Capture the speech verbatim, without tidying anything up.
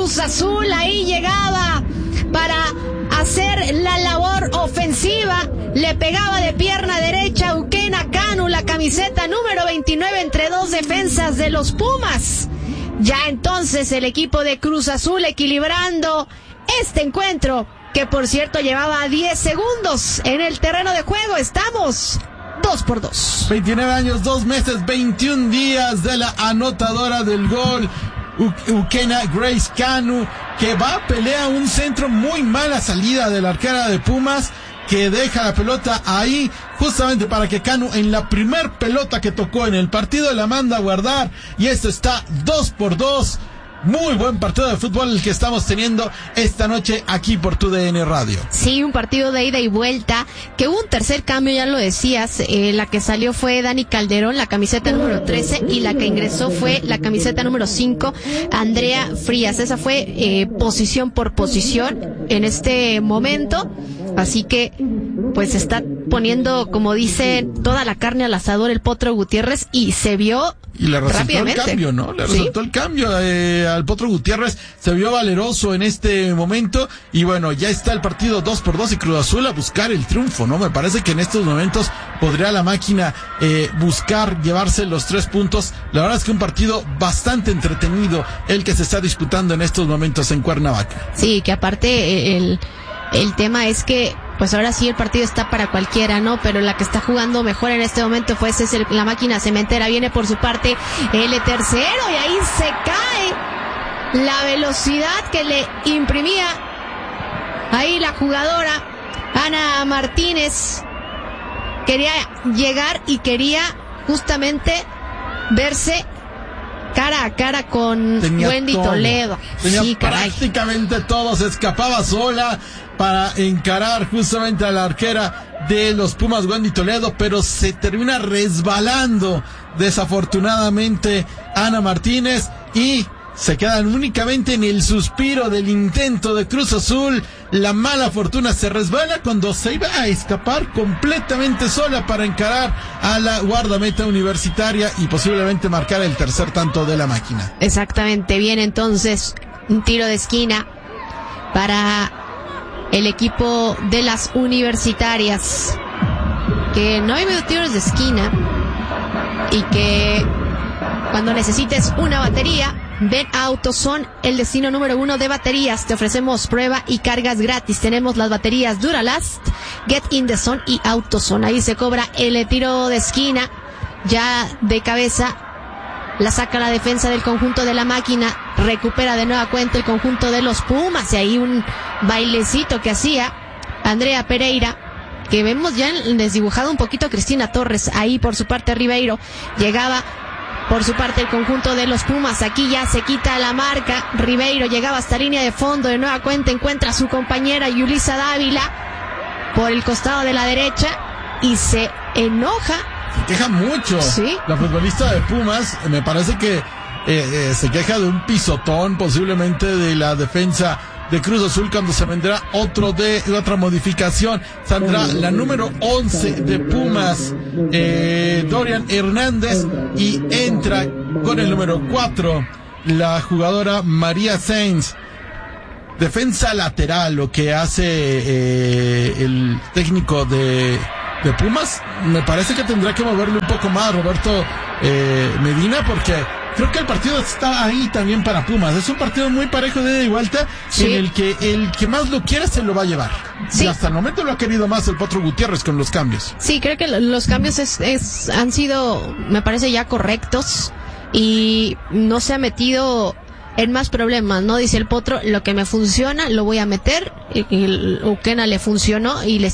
Cruz Azul ahí llegaba para hacer la labor ofensiva. Le pegaba de pierna derecha a Uquena Canu, la camiseta número veintinueve, entre dos defensas de los Pumas. Ya entonces el equipo de Cruz Azul equilibrando este encuentro, que por cierto llevaba diez segundos en el terreno de juego. Estamos dos por dos. veintinueve años, dos meses, veintiún días de la anotadora del gol, U- Uquena Grace Canu, que va a pelear un centro, muy mala salida de la arquera de Pumas, que deja la pelota ahí justamente para que Canu, en la primer pelota que tocó en el partido, la manda a guardar, y esto está dos por dos. Muy buen partido de fútbol el que estamos teniendo esta noche aquí por tu D N Radio. Sí, un partido de ida y vuelta, que hubo un tercer cambio, ya lo decías. Eh, la que salió fue Dani Calderón, la camiseta número trece, y la que ingresó fue la camiseta número cinco, Andrea Frías. Esa fue eh, posición por posición en este momento, así que pues está poniendo, como dicen, toda la carne al asador el Potro Gutiérrez, y se vio y le resultó rápidamente el cambio, ¿no? Le ¿Sí? resultó el cambio eh, al Potro Gutiérrez, se vio valeroso en este momento, y bueno, ya está el partido dos por dos y Cruz Azul a buscar el triunfo, ¿no? Me parece que en estos momentos podría la máquina eh, buscar llevarse los tres puntos. La verdad es que un partido bastante entretenido el que se está disputando en estos momentos en Cuernavaca. Sí, que aparte el, el tema es que pues ahora sí el partido está para cualquiera, ¿no? Pero la que está jugando mejor en este momento pues es el, la máquina cementera. Viene por su parte el tercero, y ahí se cae la velocidad que le imprimía ahí la jugadora Ana Martínez. Quería llegar y quería justamente verse cara a cara con Tenía Wendy todo. Toledo. Tenía Sí, caray. prácticamente todo, se escapaba sola para encarar justamente a la arquera de los Pumas, Wendy Toledo, pero se termina resbalando desafortunadamente Ana Martínez, y se quedan únicamente en el suspiro del intento de Cruz Azul. La mala fortuna, se resbala cuando se iba a escapar completamente sola para encarar a la guardameta universitaria y posiblemente marcar el tercer tanto de la máquina. Exactamente, bien, entonces un tiro de esquina para el equipo de las universitarias, que no hay tiros de esquina, y que cuando necesites una batería, ven a AutoZone, el destino número uno de baterías. Te ofrecemos prueba y cargas gratis. Tenemos las baterías Duralast, Get in the Zone y AutoZone. Ahí se cobra el tiro de esquina, ya de cabeza. La saca la defensa del conjunto de la máquina, recupera de nueva cuenta el conjunto de los Pumas, y ahí un bailecito que hacía Andrea Pereira, que vemos ya desdibujado un poquito a Cristina Torres. Ahí por su parte Ribeiro, llegaba por su parte el conjunto de los Pumas, aquí ya se quita la marca. Ribeiro llegaba hasta línea de fondo, de nueva cuenta encuentra a su compañera Yulisa Dávila por el costado de la derecha, y se enoja. Se queja mucho. ¿Sí? La futbolista de Pumas, me parece que eh, eh, se queja de un pisotón posiblemente de la defensa de Cruz Azul, cuando se vendrá otro de otra modificación. Saldrá la número once de Pumas, eh, Dorian Hernández, y entra con el número cuatro la jugadora María Sainz. Defensa lateral, lo que hace eh, el técnico de de Pumas. Me parece que tendrá que moverle un poco más Roberto eh, Medina, porque creo que el partido está ahí también para Pumas. Es un partido muy parejo de ida y vuelta, sí, en el que el que más lo quiera se lo va a llevar. Sí. Y hasta el momento lo ha querido más el Potro Gutiérrez con los cambios. Sí, creo que los cambios es, es, han sido, me parece, ya correctos, y no se ha metido en más problemas, ¿no? Dice el Potro, lo que me funciona lo voy a meter. El Uquena le funcionó y le